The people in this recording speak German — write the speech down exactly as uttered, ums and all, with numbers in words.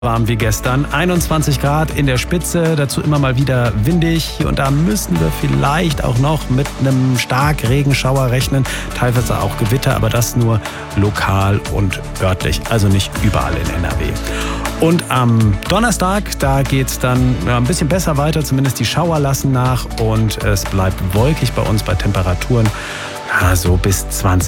Warm wie gestern, einundzwanzig Grad in der Spitze, dazu immer mal wieder windig. Hier und da müssen wir vielleicht auch noch mit einem starken Regenschauer rechnen, teilweise auch Gewitter, aber das nur lokal und örtlich, also nicht überall in N R W. Und am Donnerstag, da geht es dann ja, ein bisschen besser weiter, zumindest die Schauer lassen nach und es bleibt wolkig bei uns bei Temperaturen ja, so bis zwanzig